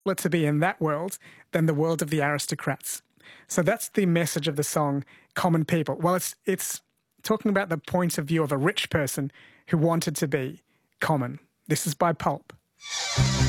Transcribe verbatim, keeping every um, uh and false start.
to be in that world than the world of the aristocrats. So that's the message of the song, Common People. Well, it's it's talking about the point of view of a rich person who wanted to be common. This is by Pulp.